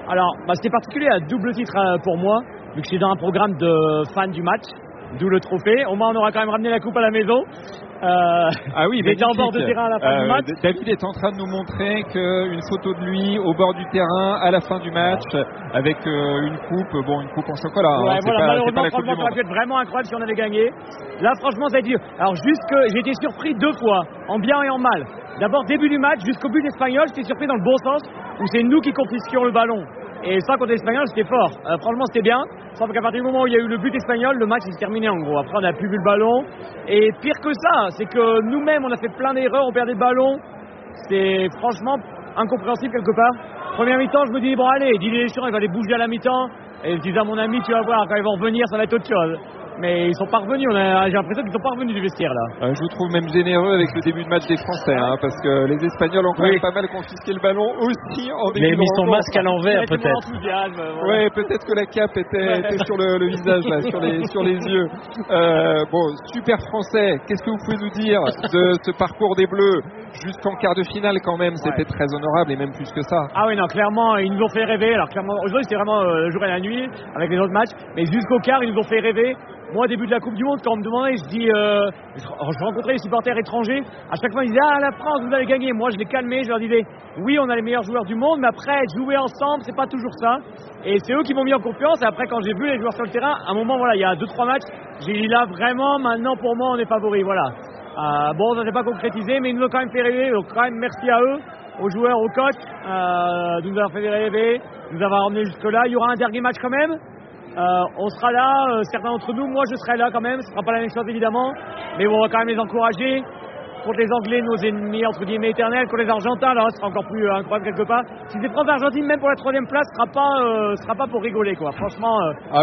Alors, c'était particulier à double titre pour moi, vu que je suis dans un programme de fan du match, d'où le trophée. Au moins, on aura quand même ramené la coupe à la maison. Ah oui, j'étais en bord de terrain à la fin du match. David est en train de nous montrer qu'une photo de lui au bord du terrain à la fin du match avec une coupe en chocolat. Ouais, voilà, malheureusement, pas franchement, ça aurait pu être vraiment incroyable si on avait gagné. Là, franchement, ça a été dur. Alors, juste que j'ai été surpris 2 fois, en bien et en mal. D'abord, début du match, jusqu'au but espagnol, j'étais surpris dans le bon sens, où c'est nous qui confisquions le ballon. Et ça, contre l'Espagnol, c'était fort. Franchement, c'était bien. Sauf qu'à partir du moment où il y a eu le but espagnol, le match s'est terminé en gros. Après, on n'a plus vu le ballon. Et pire que ça, c'est que nous-mêmes, on a fait plein d'erreurs, on perd des ballons. C'est franchement incompréhensible quelque part. Première mi-temps, je me dis, bon allez, Didier Deschamps, il va les bouger à la mi-temps. Et je disais à mon ami, tu vas voir, quand ils vont revenir, ça va être autre chose. Mais ils sont pas revenus, j'ai l'impression qu'ils sont pas revenus du vestiaire là. Je vous trouve même généreux avec le début de match des Français, parce que les Espagnols ont quand même pas mal confisqué le ballon aussi en début de rencontre. Mais mis son masque à l'envers peut-être. Voilà. Ouais, peut-être que la cape était sur le visage là, sur les yeux. Super Français, qu'est-ce que vous pouvez nous dire de ce parcours des Bleus jusqu'en quart de finale quand même? C'était très honorable et même plus que ça. Ah oui, non, clairement, ils nous ont fait rêver. Alors clairement, aujourd'hui c'était vraiment le jour et la nuit avec les autres matchs, mais jusqu'au quart, ils nous ont fait rêver. Moi, au début de la Coupe du Monde, quand on me demandait, je rencontrais les supporters étrangers. À chaque fois, ils disaient, la France, vous allez gagner. Moi, je les calmais, je leur disais, oui, on a les meilleurs joueurs du monde, mais après, jouer ensemble, c'est pas toujours ça. Et c'est eux qui m'ont mis en confiance. Et après, quand j'ai vu les joueurs sur le terrain, à un moment, voilà, il y a 2-3 matchs, j'ai dit là, vraiment, maintenant, pour moi, on est favoris, voilà. Ça s'est pas concrétisé, mais ils nous ont quand même fait rêver. Donc, quand même, merci à eux, aux joueurs, aux coachs, de nous avoir fait rêver, de nous avoir emmenés jusque-là. Il y aura un dernier match quand même. On sera là, certains d'entre nous, moi je serai là quand même, ce sera pas la même chose évidemment, mais on va quand même les encourager. Contre les Anglais, nos ennemis entre guillemets éternels, contre les Argentins, là, ce sera encore plus incroyable quelque part. Si c'est France Argentine, même pour la 3e place, sera pas pour rigoler quoi. Franchement.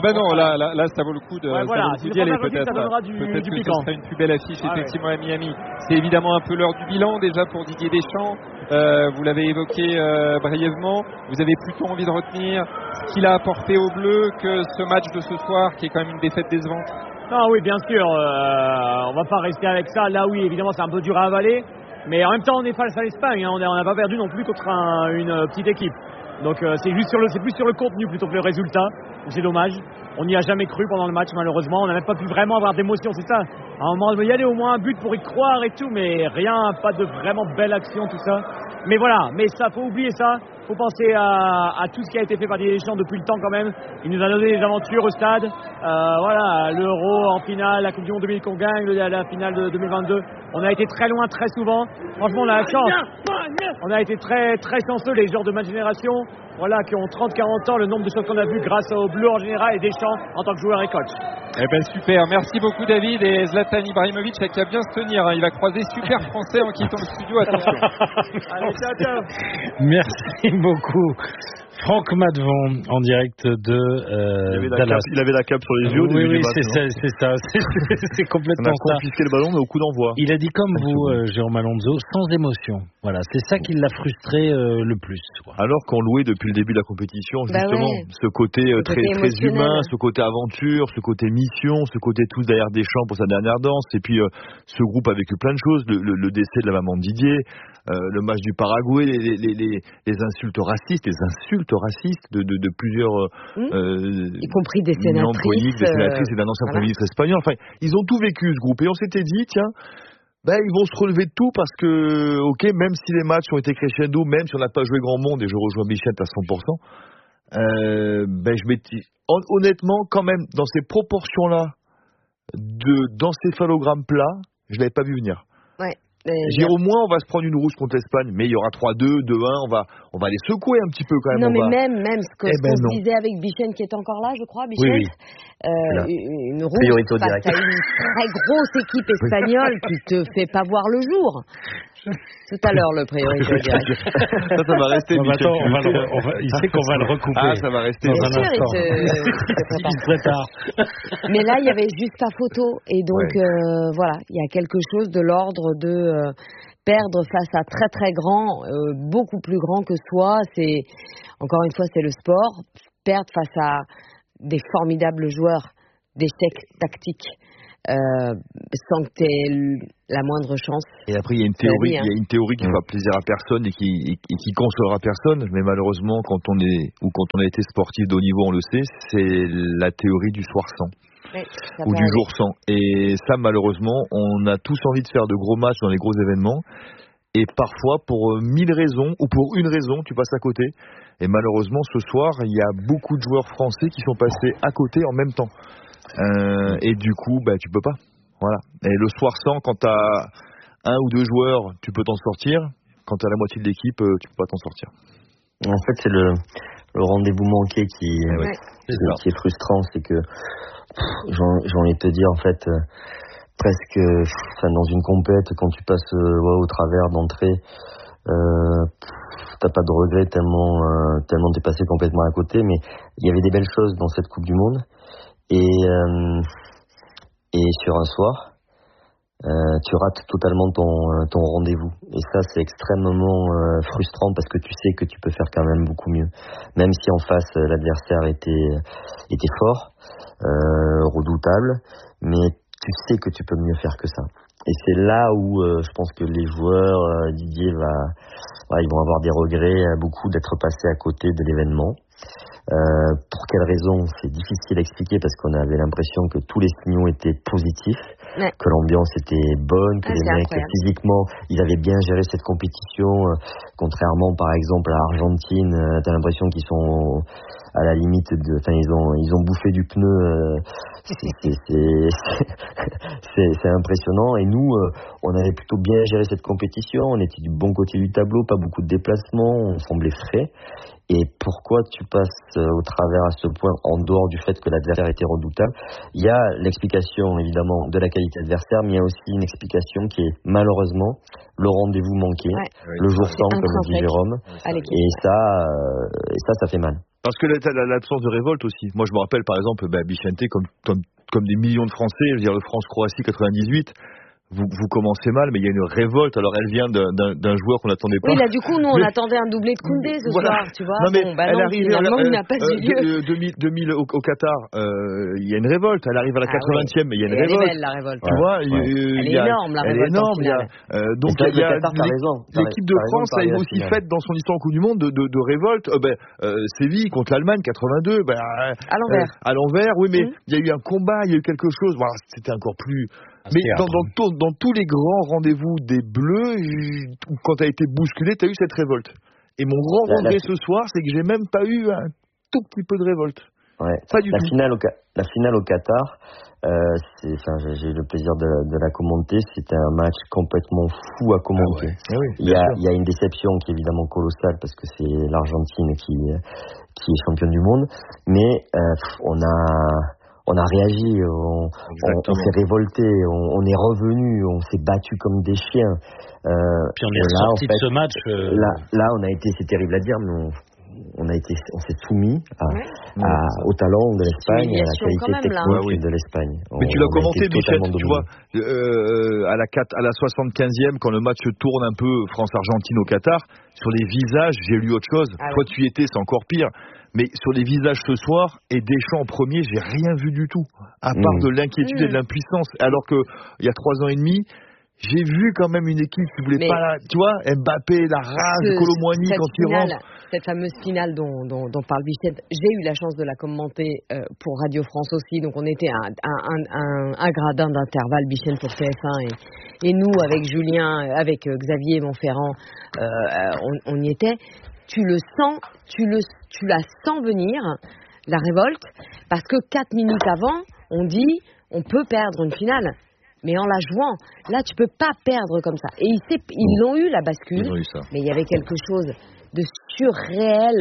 Là, ça vaut le coup de. Si c'est France Argentine, ça donnera du piquant. Ce sera une plus belle affiche effectivement à Miami. C'est évidemment un peu l'heure du bilan déjà pour Didier Deschamps. Vous l'avez évoqué brièvement. Vous avez plutôt envie de retenir ce qu'il a apporté aux Bleus que ce match de ce soir, qui est quand même une défaite décevante. Non, oui, bien sûr, on va pas rester avec ça. Là, oui, évidemment, c'est un peu dur à avaler. Mais en même temps, on est face à l'Espagne. On n'a pas perdu non plus contre une petite équipe. Donc, c'est plus sur le contenu plutôt que le résultat. C'est dommage. On n'y a jamais cru pendant le match, malheureusement. On n'a même pas pu vraiment avoir d'émotion, c'est ça. À un moment, il y avait au moins un but pour y croire et tout, mais rien, pas de vraiment belle action, tout ça. Mais voilà, mais ça, faut oublier ça. Faut penser à tout ce qui a été fait par Didier Deschamps depuis le temps quand même. Il nous a donné des aventures au stade. L'Euro en finale, la Coupe du Monde 2000 qu'on gagne, la finale de 2022. On a été très loin, très souvent. Franchement, on a la chance. On a été très, très chanceux, les joueurs de ma génération, qui ont 30-40 ans, le nombre de choses qu'on a vues grâce aux Bleus en général et Deschamps en tant que joueur et coach. Super, merci beaucoup David, et Zlatan Ibrahimovic qui a bien se tenir, il va croiser Super Français en quittant le studio, attention. Allez, ciao. Merci beaucoup. Franck Madvon en direct de Dallas. Il avait la cape sur les yeux. Oui, c'est ça. C'est complètement ça. On a confisqué le ballon, mais au coup d'envoi. Il a dit comme vous, Jérôme Alonso, sans émotion. Voilà, c'est ça qui l'a frustré le plus. Alors qu'on louait depuis le début de la compétition, justement, ce côté très humain, ce côté aventure, ce côté mission, ce côté tous derrière Deschamps pour sa dernière danse, et puis ce groupe a vécu plein de choses, le décès de la maman de Didier, le match du Paraguay, les insultes racistes de plusieurs y compris des sénatrices et d'un ancien Premier ministre espagnol. Enfin, ils ont tout vécu, ce groupe, et on s'était dit, tiens, ils vont se relever de tout parce que, même si les matchs ont été crescendo, même si on n'a pas joué grand monde, et je rejoins Michel à 100%, je m'étais honnêtement, quand même, dans ces proportions-là d'encéphalogramme plat, je l'avais pas vu venir. Ouais. Au moins on va se prendre une rouge contre l'Espagne, mais il y aura 3-2, 2-1, on va les secouer un petit peu quand même. Non, mais même ce qu'on se disait avec Bichette qui est encore là, je crois, Bichette. Oui. Une rouge face à une très grosse équipe espagnole qui te fait pas voir le jour. Tout à l'heure, le priorité au direct. Ça va rester. Il sait qu'on va le recouper. Ça va rester dans un instant. Il se prépare. Mais là, il y avait juste ta photo. Et donc, il y a quelque chose de l'ordre de perdre face à très très grand, beaucoup plus grand que soi. Encore une fois, c'est le sport. Perdre face à des formidables joueurs d'échecs tactiques. sans que tu aies la moindre chance. Et après, il y a une théorie qui fera plaisir à personne et qui consolera personne, mais malheureusement, quand on a été sportif de haut niveau, on le sait, c'est la théorie du soir sans. Oui, ou du jour sans. Et ça, malheureusement, on a tous envie de faire de gros matchs dans les gros événements. Et parfois, pour 1000 raisons, ou pour une raison, tu passes à côté. Et malheureusement, ce soir, il y a beaucoup de joueurs français qui sont passés à côté en même temps. Et du coup, tu peux pas. Voilà. Et le soir sans, quand tu as un ou deux joueurs, tu peux t'en sortir. Quand tu as la moitié de l'équipe, tu peux pas t'en sortir. En fait, c'est le rendez-vous manqué qui est frustrant. C'est que, j'ai envie de te dire, en fait, presque dans une compète, quand tu passes au travers d'entrée, t'as pas de regret tellement t'es passé complètement à côté. Mais il y avait des belles choses dans cette Coupe du Monde. Et sur un soir, tu rates totalement ton rendez-vous. Et ça, c'est extrêmement frustrant parce que tu sais que tu peux faire quand même beaucoup mieux. Même si en face, l'adversaire était fort, redoutable, mais tu sais que tu peux mieux faire que ça. Et c'est là où je pense que les joueurs, Didier ils vont avoir des regrets, beaucoup d'être passés à côté de l'événement. Pour quelle raison, c'est difficile à expliquer parce qu'on avait l'impression que tous les signaux étaient positifs, que l'ambiance était bonne, que les mecs physiquement ils avaient bien géré cette compétition, contrairement par exemple à l'Argentine, t'as l'impression qu'ils sont à la limite ils ont bouffé du pneu, c'est impressionnant. Et nous, on avait plutôt bien géré cette compétition, on était du bon côté du tableau, pas beaucoup de déplacements, on semblait frais. Et pourquoi tu passes au travers à ce point, en dehors du fait que l'adversaire était redoutable? Il y a l'explication évidemment de la qualité adversaire, mais il y a aussi une explication qui est malheureusement le rendez-vous manqué, le jour sans, comme dit Jérôme. Et ça fait mal. Parce que l'absence de révolte aussi. Moi, je me rappelle par exemple Bichente, comme des millions de Français, je veux dire le France-Croatie 98. Vous commencez mal, mais il y a une révolte. Alors, elle vient d'un joueur qu'on n'attendait pas. Oui, là, du coup, nous, on attendait un doublé de Koundé ce soir, tu vois. Non, mais elle arrive il n'a pas eu lieu. 2000 au Qatar, il y a une révolte. Elle arrive à la 80e, mais il y a une révolte. Elle est belle, la révolte. Tu vois, elle est énorme, la révolte. Elle est énorme. Donc, il y a l'équipe de France a aussi fait dans son histoire en Coupe du Monde de révolte. Séville contre l'Allemagne, 82. À l'envers. À l'envers, oui, mais il y a eu un combat, il y a eu quelque chose. Voilà, c'était encore plus. Mais dans tous les grands rendez-vous des Bleus, quand tu as été bousculé, tu as eu cette révolte. Et mon grand regret ce soir, c'est que j'ai même pas eu un tout petit peu de révolte. Ouais. Pas du tout. La finale au Qatar, j'ai eu le plaisir de la commenter. C'était un match complètement fou à commenter. Il y a une déception qui est évidemment colossale parce que c'est l'Argentine qui est championne du monde. Mais on a réagi, on s'est révolté, on est revenu, on s'est battu comme des chiens. Puis on est sorti de ce match. Là, on a été, c'est terrible à dire, mais on s'est soumis au talent de l'Espagne et à la qualité technique de l'Espagne. Mais tu l'as commenté, Michel, tu vois, à la 75e, quand le match tourne un peu France-Argentine au Qatar, sur les visages, j'ai lu autre chose. Toi, tu y étais, c'est encore pire. Mais sur les visages ce soir, et Deschamps en premier, j'ai rien vu du tout. À part de l'inquiétude et de l'impuissance. Alors que, il y a 3 ans et demi, j'ai vu quand même une équipe qui voulait pas, tu vois, Mbappé, la rage de Kolo Muani quand il rentre. Cette fameuse finale dont parle Bichette, j'ai eu la chance de la commenter pour Radio France aussi. Donc on était à un gradin d'intervalle, Bichette pour TF1 et nous avec Julien, avec Xavier Montferrand, on y était. Tu le sens, tu la sens venir, la révolte, parce que 4 minutes avant, on dit on peut perdre une finale. Mais en la jouant, là, tu peux pas perdre comme ça. Et ils l'ont eu, la bascule, mais il y avait quelque chose de surréel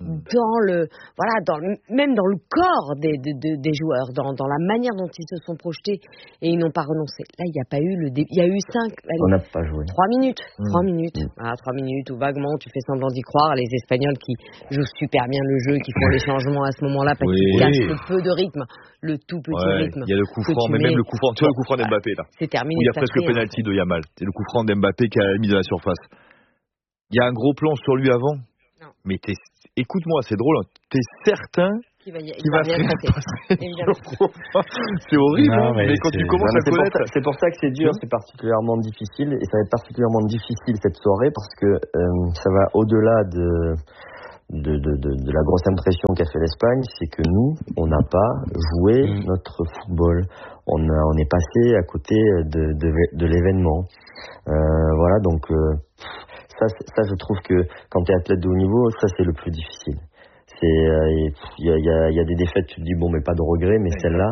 même dans le corps des joueurs, dans la manière dont ils se sont projetés, et ils n'ont pas renoncé. Là, il n'y a pas eu il y a eu 3 minutes. 3 minutes. 3 minutes où vaguement tu fais semblant d'y croire. Les Espagnols qui jouent super bien le jeu, qui font les changements à ce moment-là parce qu'ils cassent le peu de rythme, le tout petit rythme. Il y a le coup franc, mais même le coup franc. Tu vois le coup franc d'Mbappé là. C'est terminé. Où il y a presque le penalty de Yamal. C'est le coup franc d'Mbappé qui a mis de la surface. Il y a un gros plan sur lui avant. Non. Mais écoute-moi, c'est drôle. T'es certain qui va bien traiter. C'est horrible, non, mais quand tu commences à connaître... C'est pour ça que c'est dur, c'est particulièrement difficile, et ça va être particulièrement difficile cette soirée, parce que ça va au-delà de la grosse impression qu'a fait l'Espagne, c'est que nous, on n'a pas joué notre football. On est passé à côté de l'événement. Voilà, donc ça, je trouve que quand tu es athlète de haut niveau, ça c'est le plus difficile. Il y a des défaites, tu te dis bon, mais pas de regret, mais celle-là,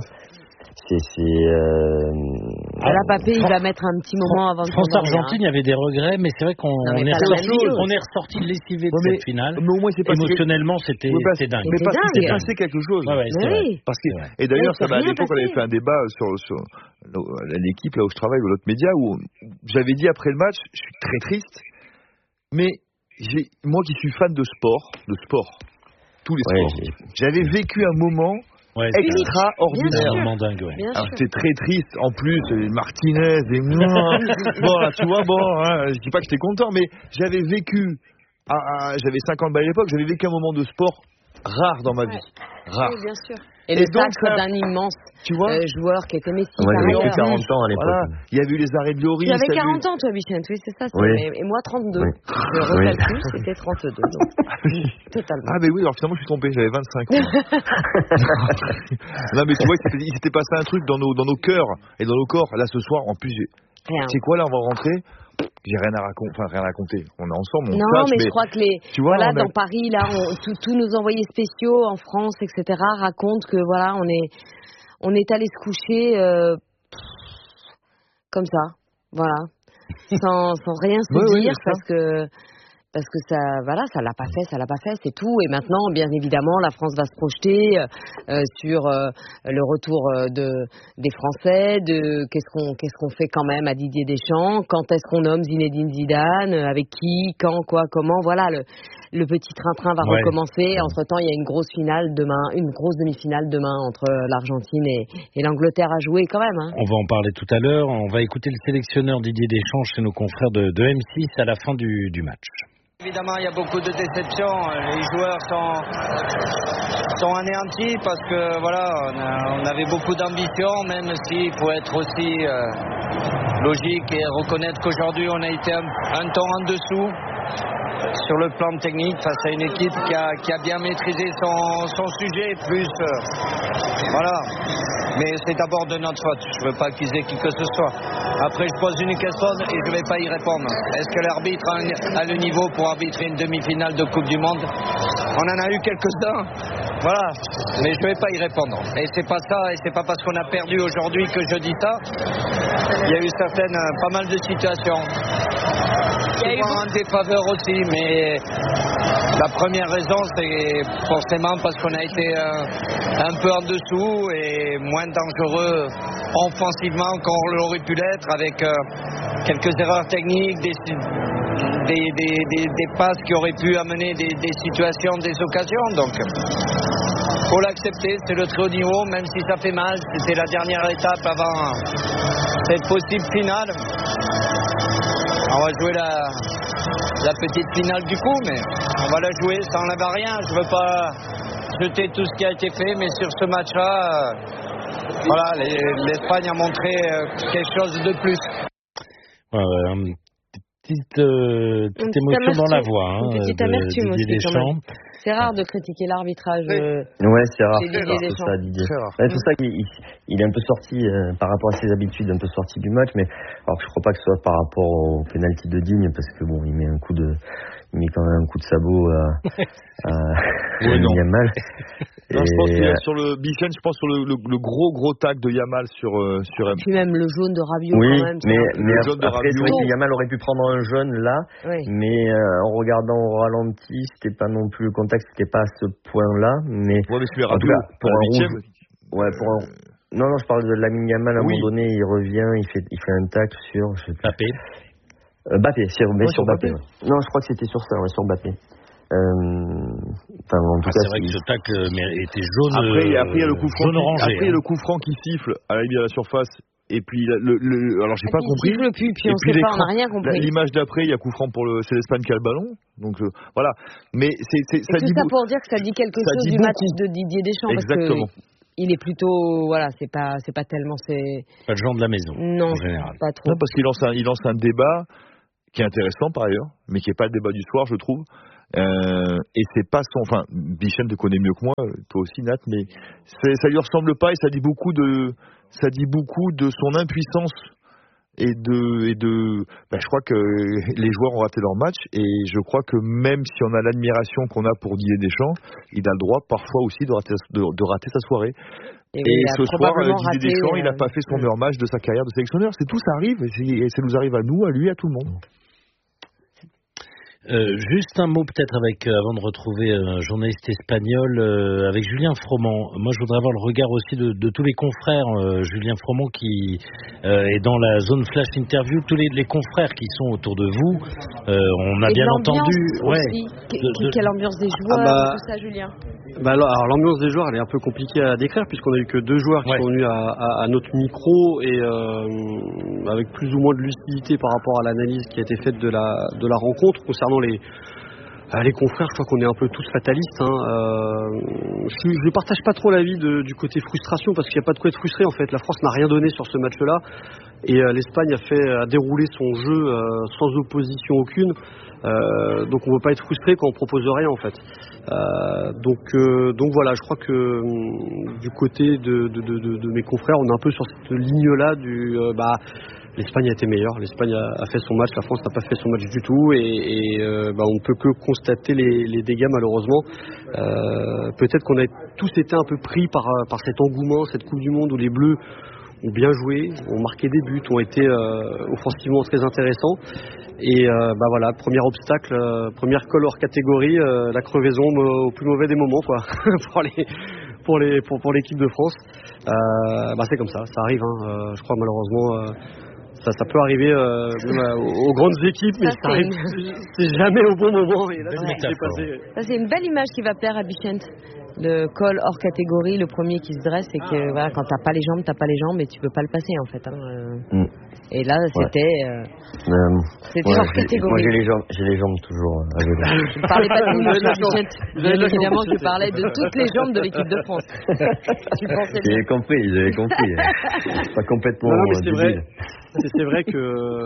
là, Papé, il va mettre un petit moment avant de France-Argentine, il y avait des regrets, mais c'est vrai qu'on est ressorti lessivé de cette finale. Mais au moins, émotionnellement, c'était dingue. Mais parce qu'il s'est passé quelque chose. Et d'ailleurs, à l'époque, on avait fait un débat sur l'équipe là où je travaille, ou l'autre média, où j'avais dit après le match, je suis très triste, mais moi qui suis fan de sport, tous les sports, j'avais vécu un moment extraordinaire. Alors j'étais très triste, en plus Martinez et bon là, tu vois, je dis pas que j'étais content, mais j'avais vécu j'avais 50 balles à l'époque, j'avais vécu un moment de sport rare dans ma vie. Rare. Oui, bien sûr. Et le sacre d'un immense joueur qui était Messi. Il avait 40 ans à l'époque. Voilà. Il y avait eu les arrêts de Lloris. Tu avais 40 ans, toi, Bichette, oui, c'est ça. Et moi, 32. Oui. Je recalcule, c'était 32. Donc. Totalement. Ah, mais oui, alors finalement, je suis trompé, j'avais 25 ans. Non, mais tu vois, il s'était passé un truc dans nos cœurs et dans nos corps. Là, ce soir, en plus, tu sais quoi, là, on va rentrer. J'ai rien à raconter. On est ensemble, on tâche, mais je crois que dans Paris, là, tous nos envoyés spéciaux en France, etc., racontent que voilà, on est allé se coucher comme ça, voilà, sans rien se dire, parce que ça l'a pas fait, c'est tout. Et maintenant, bien évidemment, la France va se projeter sur le retour des Français, qu'est-ce qu'on fait quand même à Didier Deschamps, quand est-ce qu'on nomme Zinedine Zidane, avec qui, quand, quoi, comment. Voilà, le petit train-train va recommencer. Entre-temps, il y a une grosse finale demain, une grosse demi-finale demain entre l'Argentine et l'Angleterre à jouer quand même. Hein. On va en parler tout à l'heure. On va écouter le sélectionneur Didier Deschamps chez nos confrères de M6 à la fin du match. Évidemment, il y a beaucoup de déceptions. Les joueurs sont anéantis parce que voilà, on avait beaucoup d'ambition, même s'il faut être aussi logique et reconnaître qu'aujourd'hui on a été un ton en dessous sur le plan technique face à une équipe qui a bien maîtrisé son sujet, plus voilà. Mais c'est d'abord de notre faute. Je ne veux pas accuser qui que ce soit. Après, je pose une question et je ne vais pas y répondre. Est-ce que l'arbitre a le niveau pour arbitrer une demi-finale de Coupe du Monde? On en a eu quelques-uns. Voilà. Mais je ne vais pas y répondre. Et c'est pas ça, et c'est pas parce qu'on a perdu aujourd'hui que je dis ça. Il y a eu pas mal de situations. Il y a eu en défaveur aussi, mais la première raison, c'est forcément parce qu'on a été un peu en dessous et moins dangereux offensivement qu'on l'aurait pu l'être, avec quelques erreurs techniques, des passes qui auraient pu amener des situations, des occasions. Donc, faut l'accepter, c'est le très haut niveau, même si ça fait mal. C'était la dernière étape avant cette possible finale. On va jouer la petite finale du coup, mais on va la jouer, ça n'enlève rien. Je ne veux pas jeter tout ce qui a été fait, mais sur ce match-là, voilà, l'Espagne a montré quelque chose de plus. Petite émotion dans la voix, hein, une petite amertume aussi, Deschamps. quand même. C'est rare de critiquer l'arbitrage. Ouais, c'est rare. C'est ça, Didier. C'est pour ça qu'il est un peu sorti par rapport à ses habitudes, un peu sorti du match, mais alors je crois pas que ce soit par rapport au penalty de Digne, parce que bon, il met quand même un coup de sabot à Yamal. Non, je pense qu'il sur le Bichette, je pense sur le gros tac de Yamal sur et puis même le jaune de Rabiot, oui, quand même. Mais après, c'est vrai que Yamal aurait pu prendre un jaune là, mais en regardant au ralenti, c'était pas non plus le contact, c'était pas à ce point-là, mais en tout cas, pour un rouge, non, je parle de Lamine Yamal, à un moment donné, il revient, il fait un tacle sur Mbappé, sur Mbappé. Non, je crois que c'était sur ça, sur Mbappé. En tout cas, c'est vrai que ce tacle était jaune. Après, il y a le coup franc. Jaune orangé. Après, il y a le coup franc qui siffle à la surface. Et puis alors j'ai pas compris. Puis on sait pas, on n'a rien compris. L'image d'après, il y a coup franc c'est l'Espagne qui a le ballon. Donc voilà. Mais ça dit ça pour dire que ça dit quelque chose du match de Didier Deschamps. Exactement. Parce que il est plutôt, voilà, c'est pas tellement pas le genre de la maison. Non, en général. Pas trop. Non, parce qu'il lance un débat qui est intéressant par ailleurs, mais qui est pas le débat du soir, je trouve. Et c'est pas enfin, Bichette te connaît mieux que moi, toi aussi Nat, mais ça lui ressemble pas et ça dit beaucoup de son impuissance et je crois que les joueurs ont raté leur match et je crois que même si on a l'admiration qu'on a pour Didier Deschamps, il a le droit parfois aussi de rater sa soirée. Et ce soir, Didier Deschamps, il n'a pas fait son meilleur match de sa carrière de sélectionneur. C'est tout, ça arrive et ça nous arrive à nous, à lui, à tout le monde. Juste un mot peut-être avant de retrouver un journaliste espagnol, avec Julien Froment. Moi je voudrais avoir le regard aussi de tous les confrères. Julien Froment qui est dans la zone flash interview, tous les confrères qui sont autour de vous. On a bien entendu. Quelle ambiance des joueurs, tout ça, Julien? Alors l'ambiance des joueurs elle est un peu compliquée à décrire puisqu'on a eu que 2 joueurs qui sont venus à notre micro et avec plus ou moins de lucidité par rapport à l'analyse qui a été faite de la rencontre. Concernant les confrères, je crois qu'on est un peu tous fatalistes. Je ne partage pas trop l'avis du côté frustration parce qu'il n'y a pas de quoi être frustré en fait. La France n'a rien donné sur ce match-là et l'Espagne a déroulé son jeu sans opposition aucune. Donc on ne peut pas être frustré quand on propose rien en fait. Donc voilà, je crois que du côté de mes confrères, on est un peu sur cette ligne-là l'Espagne a été meilleure, l'Espagne a fait son match, la France n'a pas fait son match du tout et on ne peut que constater les dégâts malheureusement. Peut-être qu'on a tous été un peu pris par cet engouement, cette Coupe du Monde où les Bleus ont bien joué, ont marqué des buts, ont été offensivement très intéressants. Et voilà, premier obstacle, première colle hors catégorie, la crevaison au plus mauvais des moments quoi, pour l'équipe de France. C'est comme ça arrive. Je crois malheureusement. Ça peut arriver aux grandes équipes, mais ça arrive c'est jamais au bon moment. Et là, ça c'est une belle image qui va plaire à Bichette. Le col hors catégorie, le premier qui se dresse, c'est que voilà, quand t'as pas les jambes et tu peux pas le passer en fait. Et là, c'était hors catégorie. Moi, j'ai les jambes toujours. Je ne parlais pas de nous, Bichette. Bien évidemment, je parlais de toutes les jambes de l'équipe de France. J'avais compris. Pas complètement. C'est vrai que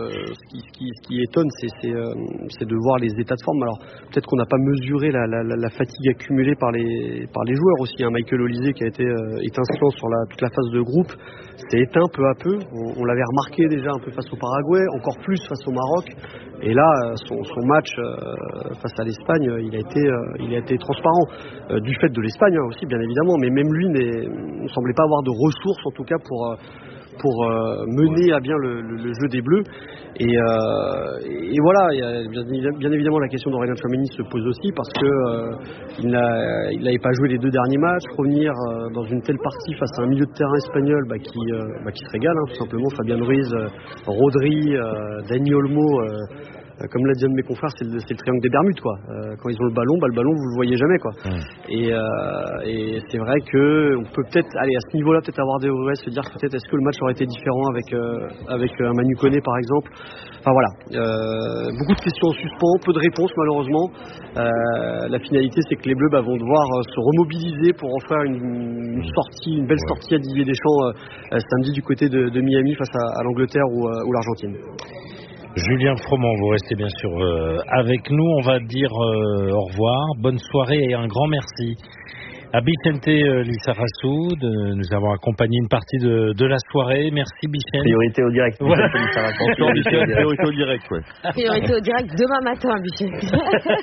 ce qui étonne, c'est de voir les états de forme. Alors peut-être qu'on n'a pas mesuré la fatigue accumulée par les joueurs aussi. Michael Olise qui a été étincelant sur toute la phase de groupe s'est éteint peu à peu. On l'avait remarqué déjà un peu face au Paraguay, encore plus face au Maroc. Et là, son match face à l'Espagne, il a été transparent du fait de l'Espagne aussi, bien évidemment. Mais même lui ne semblait pas avoir de ressources, en tout cas pour mener à bien le jeu des Bleus. Et voilà, bien évidemment la question d'Aurélien Tchouaméni se pose aussi parce que il n'avait pas joué les 2 derniers matchs. Revenir dans une telle partie face à un milieu de terrain espagnol qui se régale, tout simplement. Fabien Ruiz, Rodri, Dani Olmo, comme l'a dit un de mes confrères, c'est le triangle des Bermudes quoi. Quand ils ont le ballon vous le voyez jamais quoi. Et c'est vrai que on peut peut-être aller à ce niveau-là, peut-être avoir des regrets, se dire peut-être est-ce que le match aurait été différent avec un Manu Koné par exemple. Enfin voilà, beaucoup de questions en suspens, peu de réponses malheureusement. La finalité c'est que les Bleus vont devoir se remobiliser pour en faire une belle sortie à Didier Deschamps samedi du côté de Miami face à l'Angleterre ou l'Argentine. Julien Froment, vous restez bien sûr avec nous. On va dire au revoir, bonne soirée et un grand merci à Vicente Lizarazu de nous avoir accompagné une partie de la soirée. Merci Bichette. Priorité au direct. Voilà. Priorité au direct, ouais. Priorité au direct demain matin, Bichette.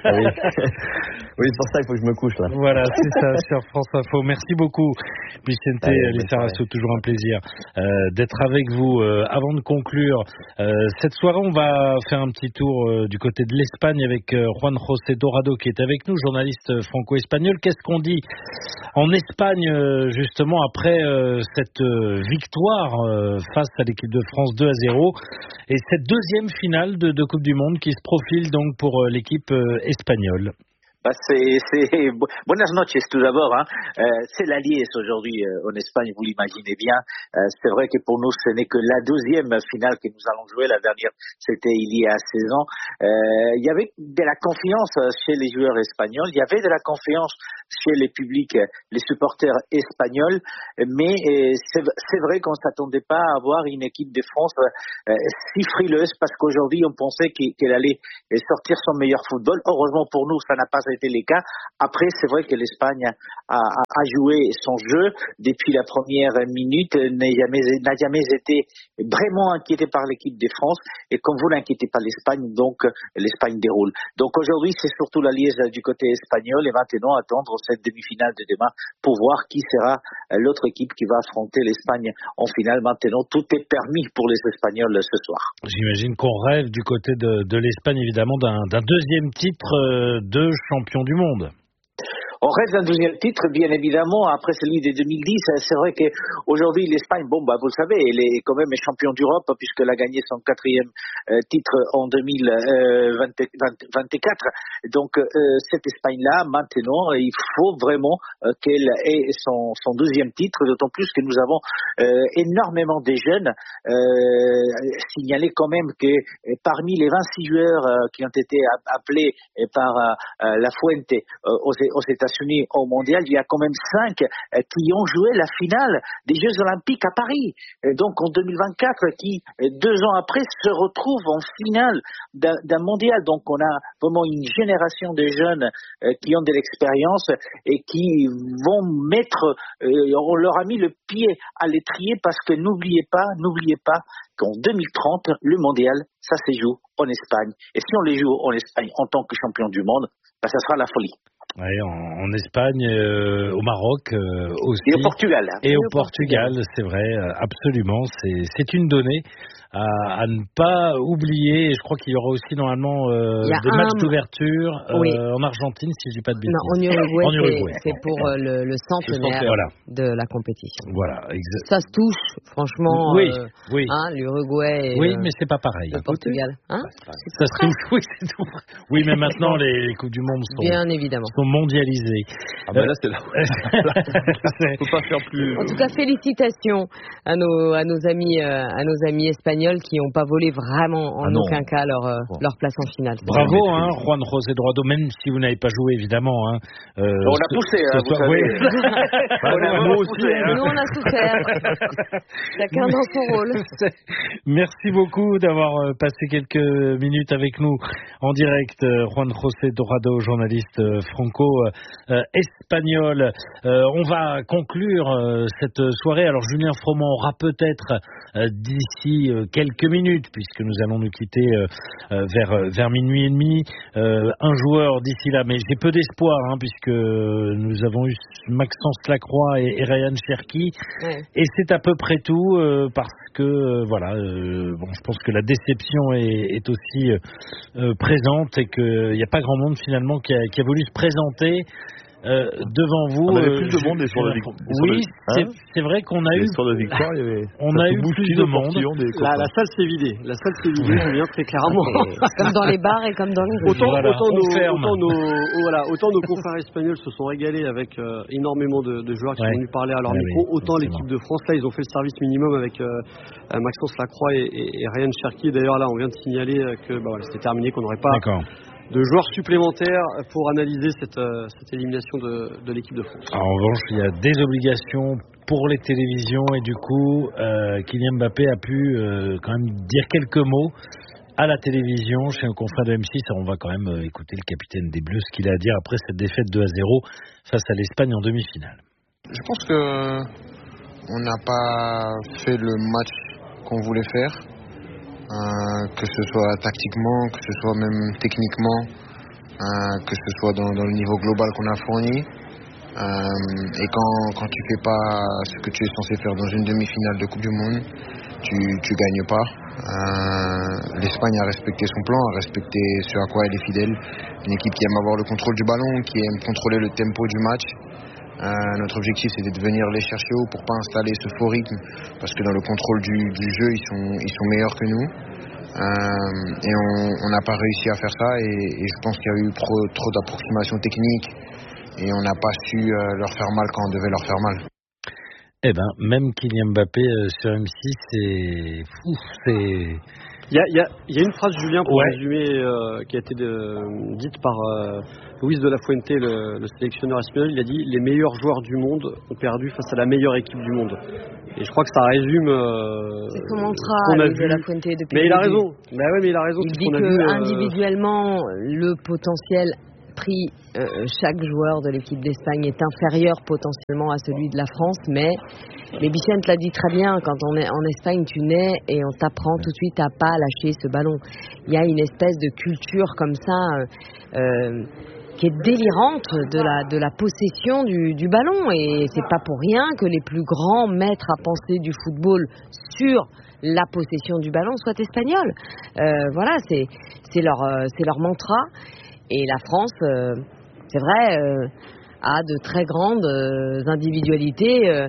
Oui, c'est pour ça qu'il faut que je me couche là. Voilà, c'est ça sur France Info. Merci beaucoup Vicente Lizarazu, toujours un plaisir d'être avec vous. Avant de conclure cette soirée, on va faire un petit tour du côté de l'Espagne avec Juan José Dorado qui est avec nous, journaliste franco-espagnol. Qu'est-ce qu'on dit en Espagne justement après cette victoire face à l'équipe de France 2-0 et cette deuxième finale de Coupe du Monde qui se profile donc pour l'équipe espagnole? Buenas noches tout d'abord. C'est la liesse aujourd'hui en Espagne, vous l'imaginez bien. C'est vrai que pour nous, ce n'est que la deuxième finale que nous allons jouer. La dernière, c'était il y a 16 ans. Il y avait de la confiance chez les joueurs espagnols. Il y avait de la confiance chez les publics, les supporters espagnols. Mais c'est vrai qu'on ne s'attendait pas à avoir une équipe de France si frileuse, parce qu'aujourd'hui, on pensait qu'elle allait sortir son meilleur football. Heureusement pour nous, ça n'a pas été le cas. Après, c'est vrai que l'Espagne a joué son jeu depuis la première minute, n'a jamais été vraiment inquiété par l'équipe de France, et comme vous n'inquiétez pas l'Espagne, donc l'Espagne déroule. Donc aujourd'hui, c'est surtout la liesse du côté espagnol, et maintenant attendre cette demi-finale de demain pour voir qui sera l'autre équipe qui va affronter l'Espagne en finale. Maintenant, tout est permis pour les Espagnols ce soir. J'imagine qu'on rêve du côté de l'Espagne, évidemment, d'un deuxième titre de champion du monde. On reste d'un deuxième titre, bien évidemment, après celui de 2010. C'est vrai qu'aujourd'hui, l'Espagne, vous le savez, elle est quand même champion d'Europe, puisqu'elle a gagné son 4e titre en 2024. Donc, cette Espagne-là, maintenant, il faut vraiment qu'elle ait son deuxième titre, d'autant plus que nous avons énormément de jeunes. Signaler quand même que parmi les 26 joueurs qui ont été appelés par La Fuente aux États-Unis au mondial, il y a quand même 5 qui ont joué la finale des Jeux Olympiques à Paris. Et donc en 2024, qui 2 ans après se retrouvent en finale d'un mondial. Donc on a vraiment une génération de jeunes qui ont de l'expérience et qui vont mettre, on leur a mis le pied à l'étrier, parce que n'oubliez pas qu'en 2030, le mondial, ça se joue en Espagne. Et si on les joue en Espagne en tant que champion du monde, ça sera la folie. Oui, en Espagne, au Maroc aussi. Et au Portugal. Et au Portugal, c'est vrai, absolument. C'est une donnée à ne pas oublier. Et je crois qu'il y aura aussi normalement des matchs d'ouverture en Argentine, si je dis pas de bêtises. Non, en Uruguay. C'est pour le centenaire de la compétition. Voilà, ça se touche, franchement. Oui. L'Uruguay. Oui, mais c'est pas pareil. Le Portugal. Ça se touche. Oui, c'est tout. Oui, mais maintenant les coupes du monde bien évidemment sont mondialisées. Là, c'est là. Faut pas faire plus. En tout cas, félicitations à nos amis espagnols qui n'ont pas volé vraiment en aucun cas leur place en finale. Bravo, Juan José Dorado, même si vous n'avez pas joué, évidemment. On a poussé, vous savez. Nous, on a souffert. Chacun dans son rôle. Merci beaucoup d'avoir passé quelques minutes avec nous en direct. Juan José Dorado, journaliste franco-espagnol. On va conclure cette soirée. Alors, Julien Froment aura peut-être d'ici quelques minutes, puisque nous allons nous quitter vers minuit et demi, un joueur d'ici là, mais j'ai peu d'espoir, puisque nous avons eu Maxence Lacroix et Ryan Cherki, et c'est à peu près tout, parce que je pense que la déception est aussi présente, et qu'il n'y a pas grand monde finalement qui a voulu se présenter devant vous. On avait plus de monde sur la victoire. Oui, c'est vrai qu'on a eu sur la victoire, il y avait plus de monde. La salle s'est vidée. La salle s'est vidée, Julien, très clairement. Comme dans les bars et comme dans les rues. Autant nos confrères espagnols se sont régalés avec énormément de joueurs qui sont venus parler à leur micro. Autant l'équipe de France, là, ils ont fait le service minimum avec Maxence Lacroix et Ryan Cherki. D'ailleurs, là, on vient de signaler que c'était terminé, qu'on n'aurait pas de joueurs supplémentaires pour analyser cette élimination de l'équipe de France. En revanche, il y a des obligations pour les télévisions, et du coup, Kylian Mbappé a pu quand même dire quelques mots à la télévision chez un confrère de M6. Alors on va quand même écouter le capitaine des Bleus, ce qu'il a à dire après cette défaite 2-0 face à l'Espagne en demi-finale. Je pense que on n'a pas fait le match qu'on voulait faire. Que ce soit tactiquement, que ce soit même techniquement, que ce soit dans le niveau global qu'on a fourni. Et quand tu fais pas ce que tu es censé faire dans une demi-finale de Coupe du Monde, tu gagnes pas. L'Espagne a respecté son plan, a respecté ce à quoi elle est fidèle. Une équipe qui aime avoir le contrôle du ballon, qui aime contrôler le tempo du match. Notre objectif, c'était de venir les chercher haut pour pas installer ce faux rythme, parce que dans le contrôle du jeu, ils sont meilleurs que nous. Et on n'a pas réussi à faire ça, et je pense qu'il y a eu trop d'approximations techniques, et on n'a pas su leur faire mal quand on devait leur faire mal. Eh ben, même Kylian Mbappé sur M6, c'est fou, c'est... Il y a une phrase, Julien, pour résumer, qui a été dite par Luis de la Fuente, le sélectionneur espagnol. Il a dit: les meilleurs joueurs du monde ont perdu face à la meilleure équipe du monde. Et je crois que ça résume c'est son mantra, Luis de la Fuente, depuis mais il a raison. Bah ouais, mais il a raison. Il dit que individuellement, le potentiel pris chaque joueur de l'équipe d'Espagne est inférieur potentiellement à celui de la France, mais Vicente l'a dit très bien, quand on est en Espagne, tu nais et on t'apprend tout de suite à pas lâcher ce ballon. Il y a une espèce de culture comme ça qui est délirante de la possession du ballon, et c'est pas pour rien que les plus grands maîtres à penser du football sur la possession du ballon soient espagnols. Voilà, c'est leur mantra. Et la France, c'est vrai, a de très grandes individualités.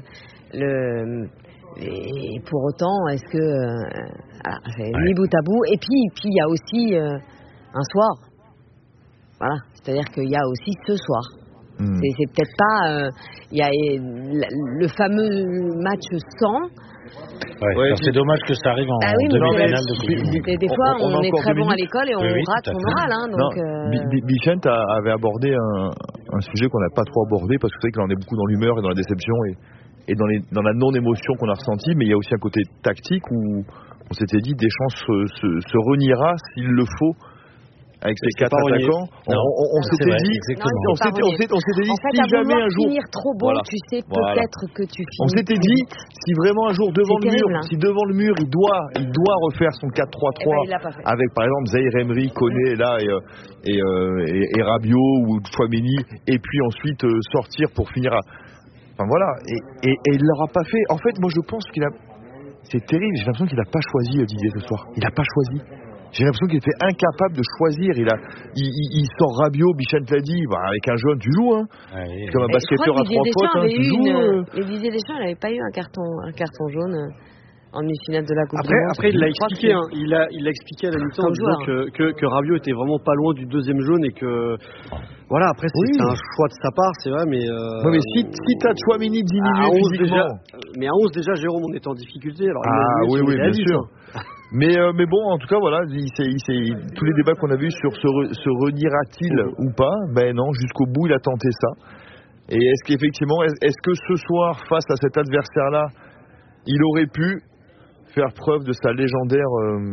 Et pour autant, est-ce que c'est mis bout à bout. Et puis il y a aussi un soir. Voilà, c'est-à-dire qu'il y a aussi ce soir. C'est peut-être pas. Il y a le fameux match 100. C'est dommage que ça arrive en demi-finale de Coupe du Monde. Des fois, on est très bon à l'école et on rate son oral. Vicente avait abordé un sujet qu'on n'a pas trop abordé, parce que vous savez qu'il en est beaucoup dans l'humeur et dans la déception et dans la non-émotion qu'on a ressentie, mais il y a aussi un côté tactique où on s'était dit Deschamps se reniera s'il le faut avec ses 4 attaquants. On s'était dit, on s'était dit, si jamais un jour, finir trop bon, tu sais peut-être que tu finis. On s'était dit, si vraiment un jour devant le mur, si devant le mur il doit refaire son 4-3-3 avec par exemple Zaïre Emery, Koné là et Rabiot ou Tchouaméni, et puis ensuite sortir pour finir à... Enfin voilà, et il l'aura pas fait. En fait, moi je pense c'est terrible, j'ai l'impression qu'il n'a pas choisi Didier ce soir. Il n'a pas choisi. J'ai l'impression qu'il était incapable de choisir. Il sort Rabiot, Bichette l'a dit, avec un jaune, tu joues, hein. Comme un basketteur à 3 fautes, tu joues. Et Didier Deschamps, il n'avait pas eu un carton jaune en demi-finale de la Coupe du Monde. Après, il l'a expliqué, il l'a expliqué à la mi-temps en disant que Rabiot était vraiment pas loin du deuxième jaune, et que voilà, après c'est un choix de sa part, c'est vrai, mais mais si t'as Tchouaméni diminué physiquement, mais à 11 déjà, Jérôme, on était en difficulté. Alors oui, bien sûr. Mais bon, en tout cas, voilà, tous les débats qu'on a vus sur se reniera-t-il ou pas, ben non, jusqu'au bout, il a tenté ça. Et est-ce qu'effectivement, est-ce que ce soir, face à cet adversaire-là, il aurait pu faire preuve de sa légendaire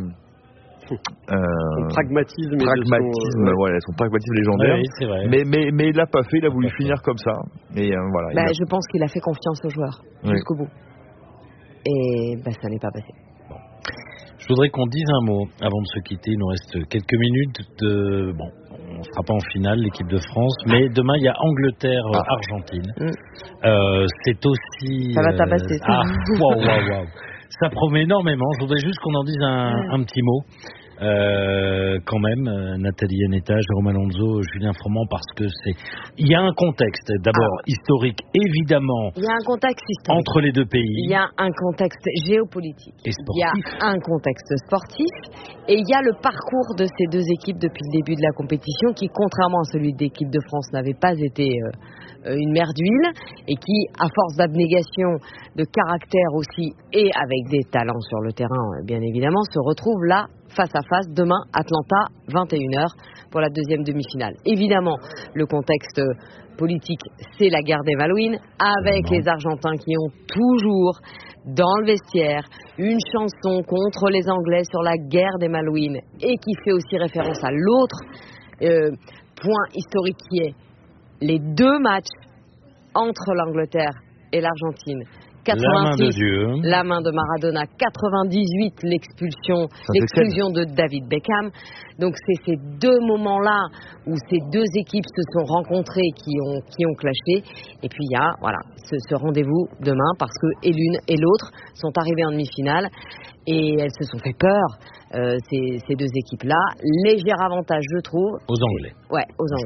son pragmatisme, son pragmatisme légendaire. Oui, c'est vrai. Mais il l'a pas fait, il a voulu finir comme ça. Et voilà. Je pense qu'il a fait confiance aux joueurs jusqu'au bout. Et ça n'est pas passé. Je voudrais qu'on dise un mot avant de se quitter. Il nous reste quelques minutes on ne sera pas en finale, l'équipe de France, mais demain il y a Angleterre-Argentine. C'est aussi... Ça va tabasser. Waouh. Ça promet énormément. Je voudrais juste qu'on en dise un petit mot. Quand même, Nathalie Aneta, Jérôme Alonso, Julien Froment, parce que il y a un contexte d'abord historique, évidemment. Il y a un contexte historique entre les deux pays. Il y a un contexte géopolitique. Et sportif. Il y a un contexte sportif, et il y a le parcours de ces deux équipes depuis le début de la compétition, qui, contrairement à celui de l'équipe de France, n'avait pas été une mer d'huile, et qui, à force d'abnégation, de caractère aussi, et avec des talents sur le terrain, bien évidemment, se retrouve là face à face demain, Atlanta, 21h, pour la deuxième demi-finale. Évidemment, le contexte politique, c'est la guerre des Malouines, avec les Argentins qui ont toujours, dans le vestiaire, une chanson contre les Anglais sur la guerre des Malouines, et qui fait aussi référence à l'autre point historique qui est les deux matchs entre l'Angleterre et l'Argentine. 86, la main de Maradona. 98, l'exclusion de David Beckham. Donc c'est ces deux moments-là où ces deux équipes se sont rencontrées qui ont clashé. Et puis il y a ce rendez-vous demain, parce que et l'une et l'autre sont arrivées en demi-finale et elles se sont fait peur, ces deux équipes-là. Léger avantage, je trouve. Aux Anglais. Ouais, aux Anglais.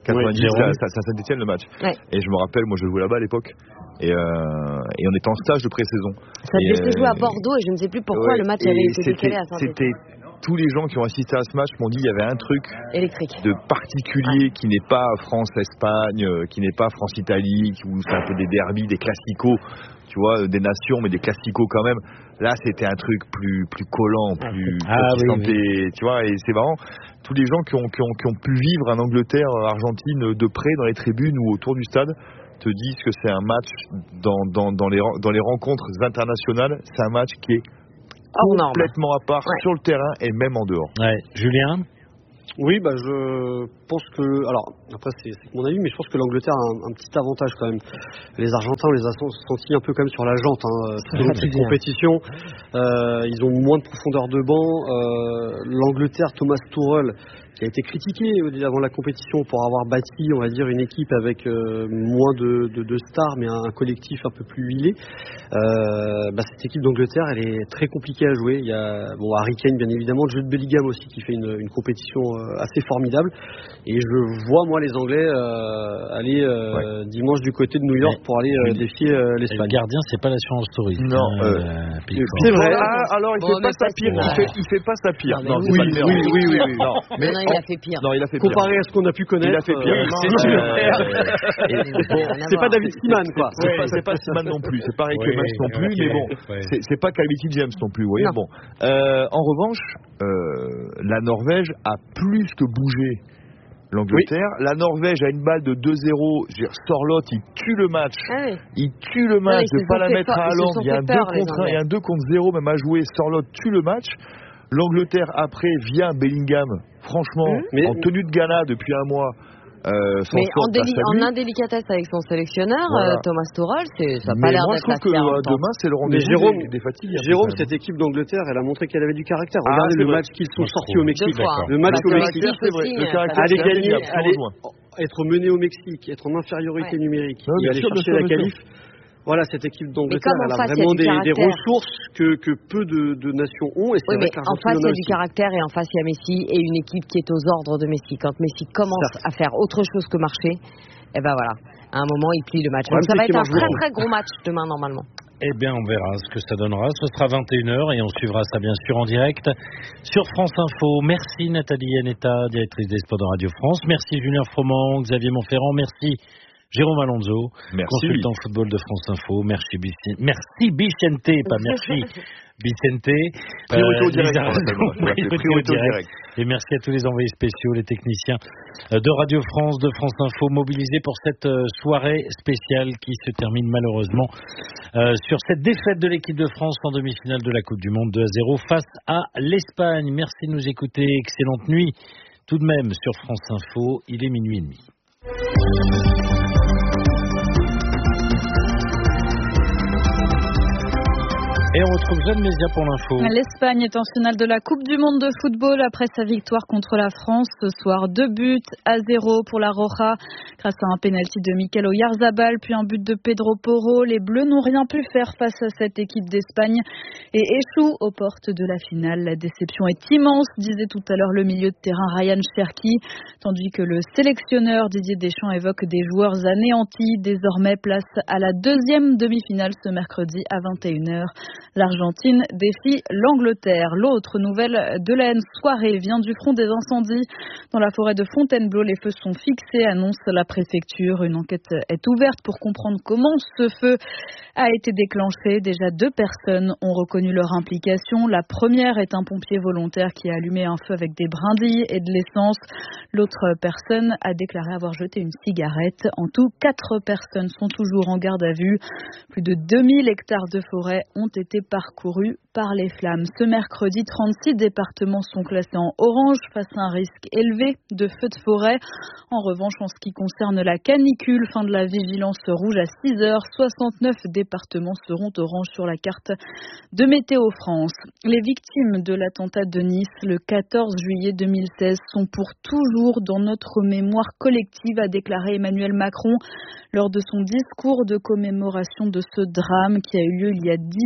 90, ça Saint-Etienne le match. Ouais. Et je me rappelle, moi je jouais là-bas à l'époque. Et on était en stage de pré-saison. Ça devait se jouer à Bordeaux et je ne sais plus pourquoi le match avait été décalé à Saint-Etienne. Tous les gens qui ont assisté à ce match m'ont dit qu'il y avait un truc électrique de particulier qui n'est pas France-Espagne, qui n'est pas France-Italie, où c'est un peu des derbys, des classicos, tu vois, des nations, mais des classicos quand même. Là, c'était un truc plus collant, plus tu vois, et c'est marrant. Tous les gens qui ont pu vivre en Angleterre, Argentine, de près, dans les tribunes ou autour du stade, te disent que c'est un match dans les rencontres internationales, c'est un match qui est complètement à part sur le terrain et même en dehors. Ouais. Julien ? Oui, je pense que... Alors, après, c'est mon avis, mais je pense que l'Angleterre a un petit avantage quand même. Les Argentins, on les a sentis un peu quand même sur la jante. Tout au long de cette compétition. Ils ont moins de profondeur de banc. L'Angleterre, Thomas Tuchel, qui a été critiqué avant la compétition pour avoir bâti, on va dire, une équipe avec moins de stars, mais un collectif un peu plus huilé. Cette équipe d'Angleterre, elle est très compliquée à jouer. Il y a Harry Kane, bien évidemment, Jude Bellingham aussi, qui fait une compétition assez formidable. Et je vois, moi, les Anglais aller dimanche du côté de New York pour aller défier l'Espagne. Le gardien, c'est pas l'assurance tourisme. Non, c'est vrai. Alors, il fait pas sa pire. Il fait pas sa pire. Non, oui. Non, il a fait pire. Non, il a fait pire. Comparé à ce qu'on a pu connaître. Il a fait pire. C'est pas David Seaman, quoi. C'est pas Seaman non plus. C'est pas Rick Evans non plus, mais bon, c'est pas Calvin James non plus. Vous voyez, bon. En revanche, la Norvège a plus que bougé l'Angleterre. Oui. La Norvège a une balle de 2-0. Sorloth, il tue le match. Il tue le match de pas la mettre à Haaland. Il y a un 2 contre 0 même à jouer. Sorloth tue le match. L'Angleterre, après, via Bellingham, franchement, en tenue de gala depuis un mois. Mais en indélicatesse avec son sélectionneur, Thomas Tuchel, ça n'a pas l'air d'être la fière. Demain, c'est le rendez-vous des fatigues. Jérôme, cette équipe d'Angleterre, elle a montré qu'elle avait du caractère. Regardez le match qu'ils sont sortis au Mexique. Le match au Mexique, c'est vrai. Le caractère, aller gagner, être mené au Mexique, être en infériorité numérique, et aller chercher la qualif. Voilà, cette équipe d'Angleterre, elle a vraiment des ressources que peu de nations ont. Et mais en face, il y a du caractère et en face, il y a Messi et une équipe qui est aux ordres de Messi. Quand Messi commence à faire autre chose que marcher, voilà, à un moment, il plie le match. Donc ça va être un très très gros match demain, normalement. Eh bien, on verra ce que ça donnera. Ce sera 21h et on suivra ça, bien sûr, en direct sur France Info. Merci Nathalie Yanetta, directrice des sports de Radio France. Merci Julien Froment, Xavier Montferrand. Merci Jérôme Alonso, consultant football de France Info. Merci Bichente, pas merci Vicente. Priorité au direct. Et merci à tous les envoyés spéciaux, les techniciens de Radio France, de France Info, mobilisés pour cette soirée spéciale qui se termine malheureusement sur cette défaite de l'équipe de France en demi-finale de la Coupe du Monde 2-0 face à l'Espagne. Merci de nous écouter. Excellente nuit tout de même sur France Info. Il est 00h30. Et on retrouve Jeanne Mézia pour l'info. L'Espagne est en finale de la Coupe du Monde de football après sa victoire contre la France. Ce soir, 2-0 pour la Roja grâce à un pénalty de Mikel Oyarzabal puis un but de Pedro Porro. Les Bleus n'ont rien pu faire face à cette équipe d'Espagne et échouent aux portes de la finale. La déception est immense, disait tout à l'heure le milieu de terrain Ryan Cherki, tandis que le sélectionneur Didier Deschamps évoque des joueurs anéantis. Désormais, place à la deuxième demi-finale ce mercredi à 21h. L'Argentine défie l'Angleterre. L'autre nouvelle de la soirée vient du front des incendies. Dans la forêt de Fontainebleau, les feux sont fixés, annonce la préfecture. Une enquête est ouverte pour comprendre comment ce feu a été déclenché. Déjà 2 personnes ont reconnu leur implication. La première est un pompier volontaire qui a allumé un feu avec des brindilles et de l'essence. L'autre personne a déclaré avoir jeté une cigarette. En tout, 4 personnes sont toujours en garde à vue. Plus de 2000 hectares de forêt ont été parcourus par les flammes. Ce mercredi, 36 départements sont classés en orange face à un risque élevé de feux de forêt. En revanche, en ce qui concerne la canicule, fin de la vigilance rouge à 6h, 69 départements seront orange sur la carte de Météo France. Les victimes de l'attentat de Nice le 14 juillet 2016 sont pour toujours dans notre mémoire collective, a déclaré Emmanuel Macron lors de son discours de commémoration de ce drame qui a eu lieu il y a 10 ans.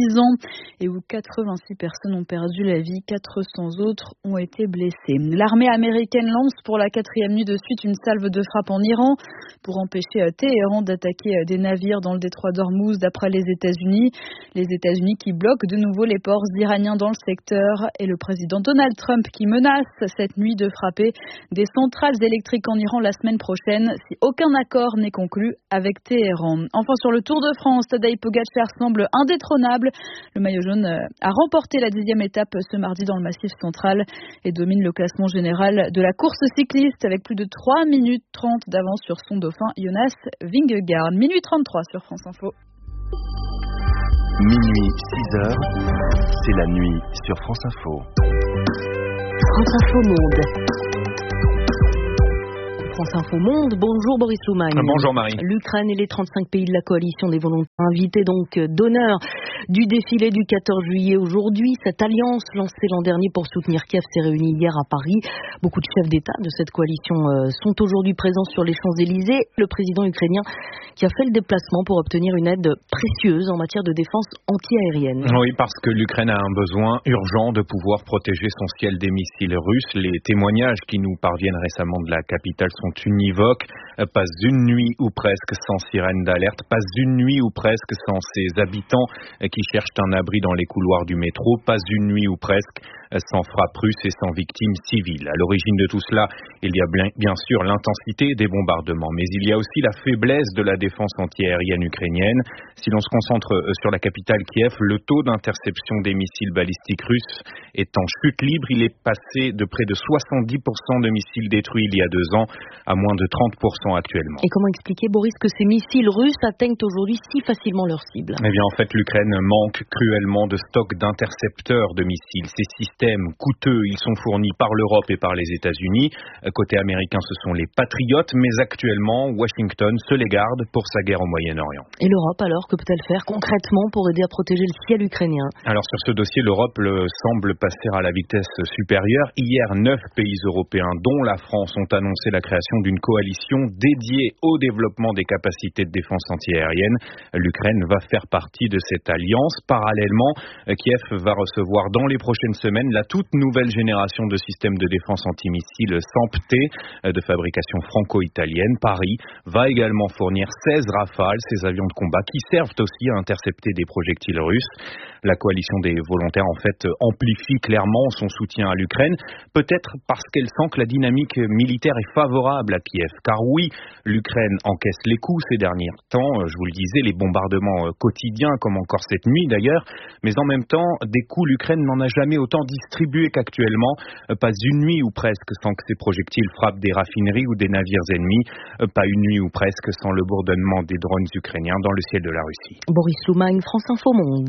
et où 86 personnes ont perdu la vie, 400 autres ont été blessées. L'armée américaine lance pour la 4e nuit de suite une salve de frappe en Iran pour empêcher Téhéran d'attaquer des navires dans le détroit d'Ormuz d'après les États-Unis. Les États-Unis qui bloquent de nouveau les ports iraniens dans le secteur et le président Donald Trump qui menace cette nuit de frapper des centrales électriques en Iran la semaine prochaine si aucun accord n'est conclu avec Téhéran. Enfin, sur le Tour de France, Tadej Pogačar semble indétrônable. Le maillot jaune a remporté la 10e étape ce mardi dans le Massif central et domine le classement général de la course cycliste avec plus de 3 minutes 30 d'avance sur son dauphin Jonas Vingegaard. Minuit 33 sur France Info. Minuit 6h, c'est la nuit sur France Info. France Info Monde. France Info Monde. Bonjour Boris Loumagne. Bonjour Marie. L'Ukraine et les 35 pays de la coalition des volontaires invités donc d'honneur du défilé du 14 juillet aujourd'hui. Cette alliance lancée l'an dernier pour soutenir Kiev s'est réunie hier à Paris. Beaucoup de chefs d'État de cette coalition sont aujourd'hui présents sur les Champs-Élysées. Le président ukrainien qui a fait le déplacement pour obtenir une aide précieuse en matière de défense anti-aérienne. Oui, parce que l'Ukraine a un besoin urgent de pouvoir protéger son ciel des missiles russes. Les témoignages qui nous parviennent récemment de la capitale sont univoques. Pas une nuit ou presque sans sirène d'alerte, pas une nuit ou presque sans ces habitants qui cherchent un abri dans les couloirs du métro, pas une nuit ou presque sans frappes russes et sans victimes civiles. À l'origine de tout cela, il y a bien sûr l'intensité des bombardements, mais il y a aussi la faiblesse de la défense antiaérienne ukrainienne. Si l'on se concentre sur la capitale Kiev, le taux d'interception des missiles balistiques russes est en chute libre. Il est passé de près de 70% de missiles détruits il y a 2 ans à moins de 30% actuellement. Et comment expliquer, Boris, que ces missiles russes atteignent aujourd'hui si facilement leur cible ? Eh bien, en fait, l'Ukraine manque cruellement de stock d'intercepteurs de missiles. Ces systèmes coûteux, ils sont fournis par l'Europe et par les États-Unis. Côté américain, ce sont les Patriotes, mais actuellement, Washington se les garde pour sa guerre au Moyen-Orient. Et l'Europe, alors, que peut-elle faire concrètement pour aider à protéger le ciel ukrainien ? Alors, sur ce dossier, l'Europe semble passer à la vitesse supérieure. Hier, 9 pays européens, dont la France, ont annoncé la création d'une coalition dédiée au développement des capacités de défense antiaérienne. L'Ukraine va faire partie de cette alliance. Parallèlement, Kiev va recevoir dans les prochaines semaines la toute nouvelle génération de systèmes de défense antimissiles SAMP-T de fabrication franco-italienne. Paris va également fournir 16 Rafales, ces avions de combat qui servent aussi à intercepter des projectiles russes. La coalition des volontaires, en fait, amplifie clairement son soutien à l'Ukraine, peut-être parce qu'elle sent que la dynamique militaire est favorable à Kiev. Car oui, l'Ukraine encaisse les coups ces derniers temps, je vous le disais, les bombardements quotidiens, comme encore cette nuit d'ailleurs, mais en même temps, des coups, l'Ukraine n'en a jamais autant distribué qu'actuellement, pas une nuit ou presque sans que ces projectiles frappent des raffineries ou des navires ennemis, pas une nuit ou presque sans le bourdonnement des drones ukrainiens dans le ciel de la Russie. Boris Loumagne, France Info Monde.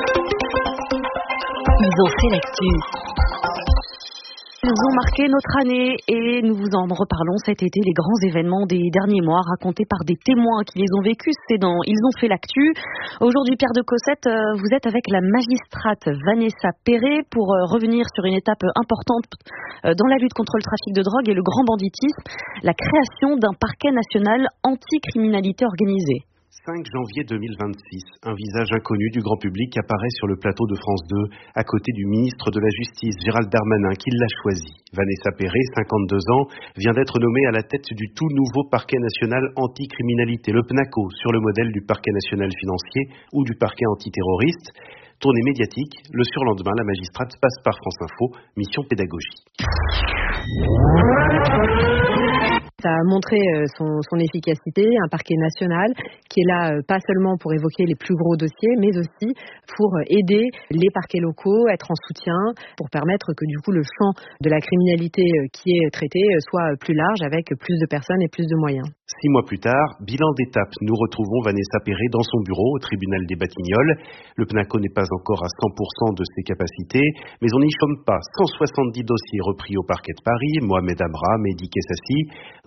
Ils ont fait l'actu. Nous ont marqué notre année et nous vous en reparlons cet été, les grands événements des derniers mois racontés par des témoins qui les ont vécus. C'est dans Ils ont fait l'actu. Aujourd'hui, Pierre de Cossette, vous êtes avec la magistrate Vanessa Perret pour revenir sur une étape importante dans la lutte contre le trafic de drogue et le grand banditisme, la création d'un parquet national anti-criminalité organisée. 5 janvier 2026, un visage inconnu du grand public apparaît sur le plateau de France 2, à côté du ministre de la Justice, Gérald Darmanin, qui l'a choisi. Vanessa Perret, 52 ans, vient d'être nommée à la tête du tout nouveau parquet national anti-criminalité, le PNACO, sur le modèle du parquet national financier ou du parquet antiterroriste. Tournée médiatique, le surlendemain, la magistrate passe par France Info, mission pédagogie. Ça a montré son efficacité, un parquet national qui est là pas seulement pour évoquer les plus gros dossiers, mais aussi pour aider les parquets locaux, être en soutien, pour permettre que du coup le champ de la criminalité qui est traité soit plus large avec plus de personnes et plus de moyens. 6 mois plus tard, bilan d'étape, nous retrouvons Vanessa Perret dans son bureau au tribunal des Batignolles. Le PNACO n'est pas encore à 100% de ses capacités, mais on n'y chôme pas. 170 dossiers repris au parquet de Paris, Mohamed Amra, Mehdi Kessassi,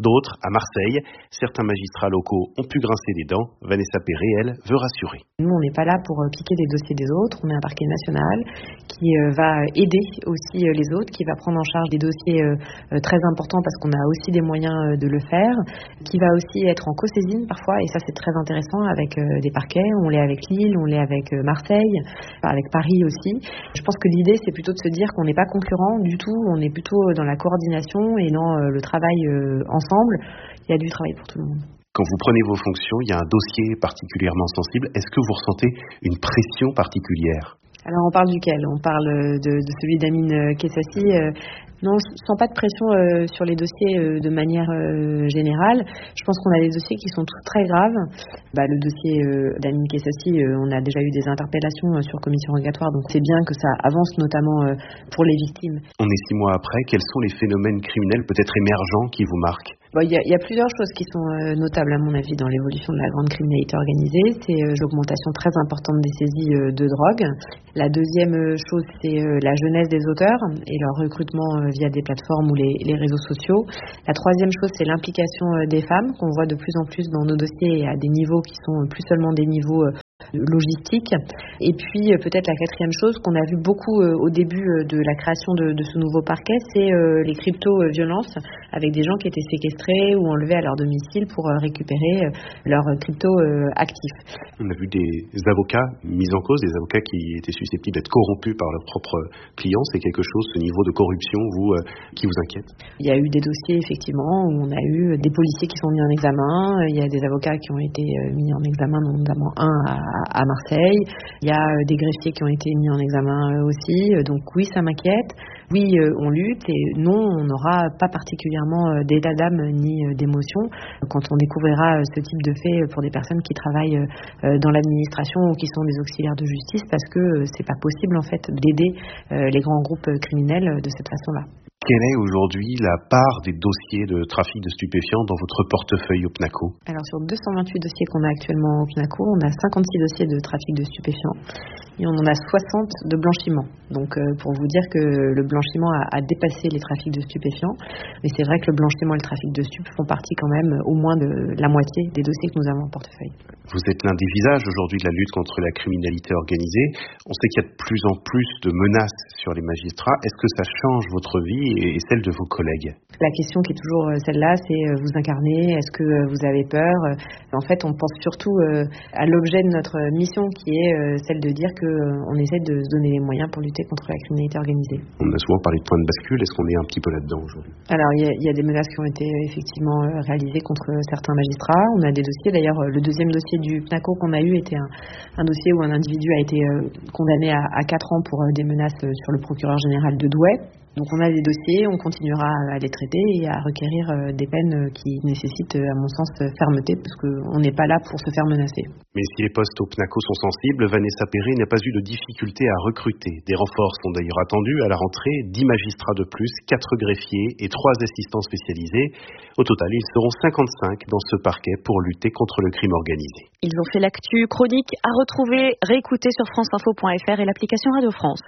d'autres à Marseille. Certains magistrats locaux ont pu grincer des dents. Vanessa Perret, elle, veut rassurer. Nous, on n'est pas là pour piquer les dossiers des autres. On est un parquet national qui va aider aussi les autres, qui va prendre en charge des dossiers très importants parce qu'on a aussi des moyens de le faire, qui va aussi être en co-saisine parfois, et ça c'est très intéressant avec des parquets. On l'est avec Lille, on l'est avec Marseille, avec Paris aussi. Je pense que l'idée c'est plutôt de se dire qu'on n'est pas concurrents du tout, on est plutôt dans la coordination et dans le travail ensemble. Il y a du travail pour tout le monde. Quand vous prenez vos fonctions, il y a un dossier particulièrement sensible. Est-ce que vous ressentez une pression particulière ? Alors on parle duquel ? On parle de celui d'Amine Kessassi. Non, je ne sens pas de pression sur les dossiers de manière générale. Je pense qu'on a des dossiers qui sont tous très graves. Le dossier d'Amine Kessassi, on a déjà eu des interpellations sur commission rogatoire, donc c'est bien que ça avance, notamment pour les victimes. On est 6 mois après, quels sont les phénomènes criminels peut-être émergents qui vous marquent ? Il y a plusieurs choses qui sont notables à mon avis dans l'évolution de la grande criminalité organisée. C'est l'augmentation très importante des saisies de drogue. La deuxième chose, c'est la jeunesse des auteurs et leur recrutement via des plateformes ou les réseaux sociaux. La troisième chose, c'est l'implication des femmes qu'on voit de plus en plus dans nos dossiers à des niveaux qui sont plus seulement des niveaux logistique. Et puis peut-être la quatrième chose qu'on a vu beaucoup au début de la création de ce nouveau parquet, c'est les crypto-violences avec des gens qui étaient séquestrés ou enlevés à leur domicile pour récupérer leurs crypto-actifs. On a vu des avocats mis en cause, des avocats qui étaient susceptibles d'être corrompus par leurs propres clients. C'est quelque chose, ce niveau de corruption, qui vous inquiète ? Il y a eu des dossiers effectivement où on a eu des policiers qui sont mis en examen, il y a des avocats qui ont été mis en examen, notamment un à Marseille. Il y a des greffiers qui ont été mis en examen aussi. Donc oui, ça m'inquiète. Oui, on lutte et non, on n'aura pas particulièrement d'état d'âme ni d'émotion quand on découvrira ce type de fait pour des personnes qui travaillent dans l'administration ou qui sont des auxiliaires de justice, parce que c'est pas possible en fait d'aider les grands groupes criminels de cette façon-là. Quelle est aujourd'hui la part des dossiers de trafic de stupéfiants dans votre portefeuille au PNACO ? Alors sur 228 dossiers qu'on a actuellement au PNACO, on a 56 dossiers de trafic de stupéfiants et on en a 60 de blanchiment. Donc pour vous dire que le blanchiment a dépassé les trafics de stupéfiants, mais c'est vrai que le blanchiment et le trafic de stupes font partie quand même au moins de la moitié des dossiers que nous avons en portefeuille. Vous êtes l'un des visages aujourd'hui de la lutte contre la criminalité organisée. On sait qu'il y a de plus en plus de menaces sur les magistrats. Est-ce que ça change votre vie et celle de vos collègues ? La question qui est toujours celle-là, c'est vous incarnez, est-ce que vous avez peur ? En fait, on pense surtout à l'objet de notre mission qui est celle de dire qu'on essaie de se donner les moyens pour lutter contre la criminalité organisée. On a souvent parlé de point de bascule, est-ce qu'on est un petit peu là-dedans aujourd'hui ? Alors, il y a des menaces qui ont été effectivement réalisées contre certains magistrats. On a des dossiers, d'ailleurs, le deuxième dossier du PNACO qu'on a eu était un dossier où un individu a été condamné à 4 ans pour des menaces sur le procureur général de Douai. Donc on a des dossiers, on continuera à les traiter et à requérir des peines qui nécessitent, à mon sens, fermeté, parce qu'on n'est pas là pour se faire menacer. Mais si les postes au PNACO sont sensibles, Vanessa Perret n'a pas eu de difficulté à recruter. Des renforts sont d'ailleurs attendus à la rentrée, 10 magistrats de plus, 4 greffiers et 3 assistants spécialisés. Au total, ils seront 55 dans ce parquet pour lutter contre le crime organisé. Ils ont fait l'actu chronique à retrouver, réécouter sur franceinfo.fr et l'application Radio France.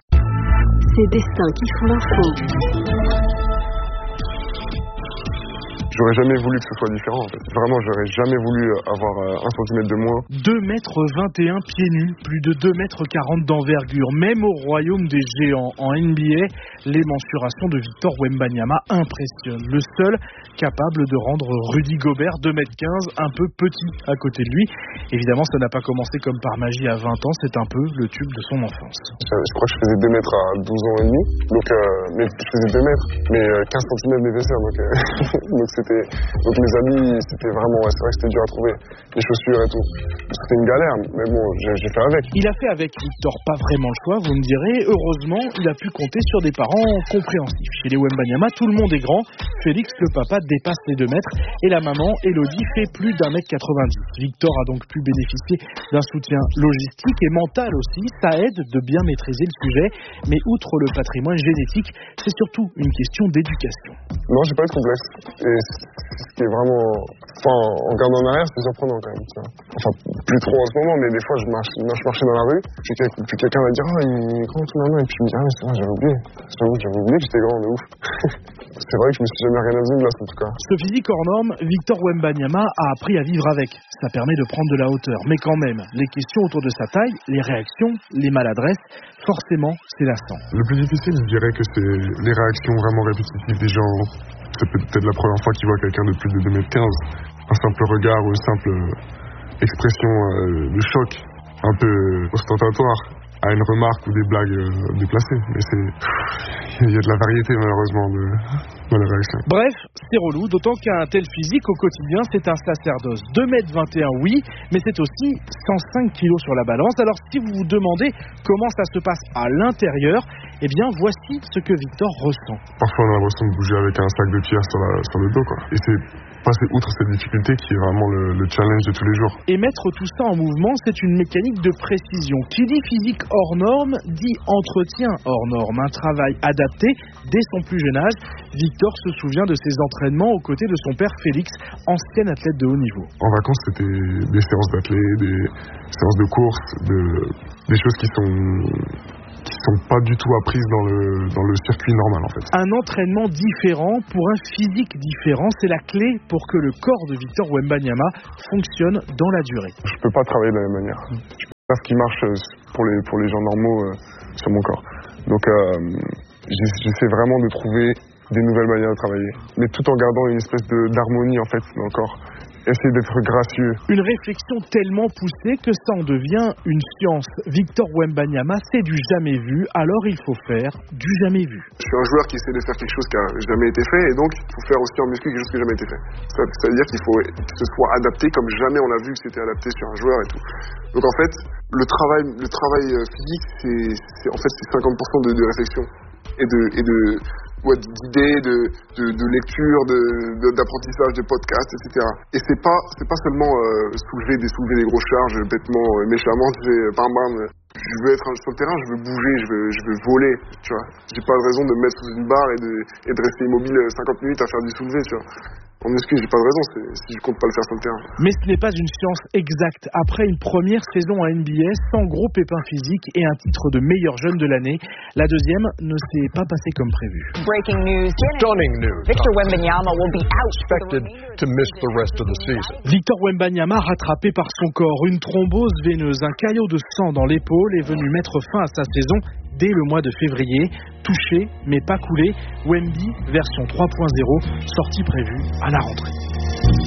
Ces destins qui font l'info. J'aurais jamais voulu que ce soit différent en fait. Vraiment, j'aurais jamais voulu avoir 1 centimètre de moins. 2,21 m pieds nus, plus de 2,40 m d'envergure. Même au royaume des géants en NBA, les mensurations de Victor Wembanyama impressionnent. Le seul capable de rendre Rudy Gobert 2,15 m un peu petit à côté de lui. Évidemment, ça n'a pas commencé comme par magie à 20 ans, c'est un peu le tube de son enfance. Je crois que je faisais 2 mètres à 12 ans et demi, donc mais je faisais 2 mètres, mais 15 cm d'épaisseur, donc donc mes habits, c'était vraiment, c'est vrai que c'était dur à trouver, les chaussures et tout. C'était une galère, mais bon, j'ai fait avec. Il a fait avec Victor, pas vraiment le choix, vous me direz. Heureusement, il a pu compter sur des parents compréhensifs. Chez les Wembanyama, tout le monde est grand. Félix, le papa, dépasse les 2 mètres et la maman, Elodie, fait plus d'1,90 m. Victor a donc pu bénéficier d'un soutien logistique et mental aussi. Ça aide de bien maîtriser le sujet, mais outre le patrimoine génétique, c'est surtout une question d'éducation. Non, j'ai pas eu de complexe. Et ce qui est vraiment... Enfin, en regardant en arrière, c'est surprenant quand même. Enfin, plus trop en ce moment, mais des fois, je marchais dans la rue, puis quelqu'un va dire « Ah, il est grand tout maintenant », et puis je me dis « Ah, mais c'est vrai, j'avais oublié. J'avais oublié que j'étais grand, de ouf. » c'est vrai que je me suis jamais rien à une glace en tout cas. Ce physique hors norme, Victor Wembanyama a appris à vivre avec. Ça permet de prendre de la hauteur. Mais quand même, les questions autour de sa taille, les réactions, les maladresses, forcément, c'est lassant. Le plus difficile, je dirais que c'est les réactions vraiment répétitives des gens. C'est peut-être la première fois qu'ils voient quelqu'un de plus de 2,15 m. Un simple regard ou une simple expression de choc, un peu ostentatoire, à une remarque ou des blagues déplacées. Mais il y a de la variété malheureusement dans les réactions. Bref, c'est relou, d'autant qu'un tel physique au quotidien, c'est un sacerdoce. 2,21 m, oui, mais c'est aussi 105 kg sur la balance. Alors si vous vous demandez comment ça se passe à l'intérieur, eh bien voici ce que Victor ressent. Parfois on a l'impression de bouger avec un sac de pierre sur le dos, quoi. Et c'est passer outre cette difficulté qui est vraiment le challenge de tous les jours. Et mettre tout ça en mouvement, c'est une mécanique de précision. Qui dit physique hors norme, dit entretien hors norme. Un travail adapté dès son plus jeune âge. Victor se souvient de ses entraînements aux côtés de son père Félix, ancien athlète de haut niveau. En vacances, c'était des séances d'athlètes, des séances de course, des choses qui sont pas du tout apprises dans le circuit normal en fait. Un entraînement différent pour un physique différent, c'est la clé pour que le corps de Victor Wembanyama fonctionne dans la durée. Je peux pas travailler de la même manière. Je peux faire ce qui marche pour les gens normaux sur mon corps. Donc j'essaie vraiment de trouver des nouvelles manières de travailler, mais tout en gardant une espèce d'harmonie en fait dans le corps. Essayer d'être gracieux. Une réflexion tellement poussée que ça en devient une science. Victor Wembanyama, c'est du jamais vu, alors il faut faire du jamais vu. Je suis un joueur qui essaie de faire quelque chose qui n'a jamais été fait, et donc il faut faire aussi en muscu quelque chose qui n'a jamais été fait. Ça veut dire qu'il faut que ce soit adapté comme jamais on l'a vu que c'était adapté sur un joueur et tout. Donc en fait, le travail physique, c'est 50% de réflexion et d'idées, de lecture, d'apprentissage, de podcasts, etc. Et c'est pas seulement soulever des grosses charges bêtement, méchamment, bam. Je veux être sur le terrain, je veux bouger, je veux voler, tu vois. J'ai pas de raison de me mettre sous une barre et de rester immobile 50 minutes à faire du soulevé, tu vois. En muscu, j'ai pas de raison si je compte pas le faire sur le terrain. Mais ce n'est pas une science exacte. Après une première saison à NBA, sans gros pépins physiques et un titre de meilleur jeune de l'année, la deuxième ne s'est pas passée comme prévu. Breaking news. Stunning news. Victor Wembanyama will be out. Expected to miss the rest of the season. Victor Wembanyama, rattrapé par son corps, une thrombose veineuse, un caillot de sang dans l'épaule, est venu mettre fin à sa saison dès le mois de février. Touché, mais pas coulé, Wemby, version 3.0, sortie prévue à la rentrée.